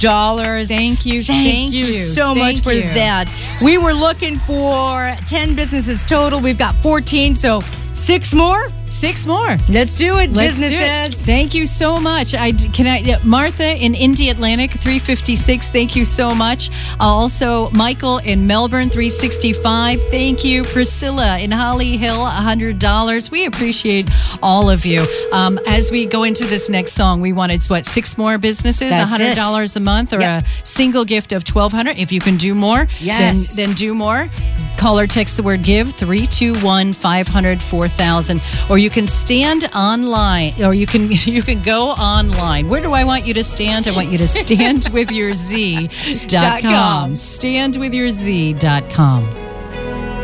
Thank you. Thank you so much for that. We were looking for 10 businesses total. We've got 14, so 6 more. 6 more. Let's do it, Let's businesses. do it. Thank you so much. Martha in Indy Atlantic, 356. Thank you so much. Also, Michael in Melbourne, 365. Thank you. Priscilla in Holly Hill, $100. We appreciate all of you. As we go into this next song, we wanted 6 more businesses, That's $100 a month, or a single gift of $1,200. If you can do more, then do more. Call or text the word GIVE 321-500-4000, or you can stand online, or you can go online. Where do I want you to stand? I want you to standwithyourz.com. Standwithyourz.com.